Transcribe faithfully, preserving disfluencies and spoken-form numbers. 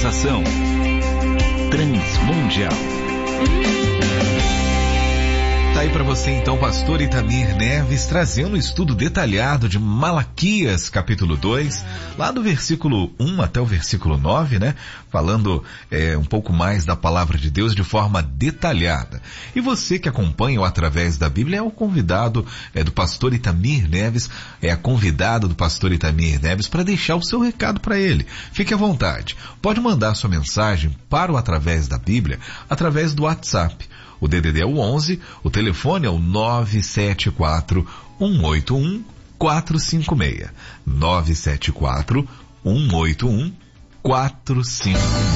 Estação Transmundial. Tá aí para você então, pastor Itamir Neves, trazendo um estudo detalhado de Malaquias, capítulo dois, lá do versículo um até o versículo nove, né? Falando é, um pouco mais da palavra de Deus de forma detalhada. E você que acompanha o Através da Bíblia é o convidado é, do pastor Itamir Neves, é a convidada do pastor Itamir Neves para deixar o seu recado para ele. Fique à vontade. Pode mandar sua mensagem para o Através da Bíblia através do WhatsApp. O D D D é o onze, o telefone é o nove sete quatro, um oito um, quatro cinco seis. nove sete quatro, um oito um, quatro cinco seis.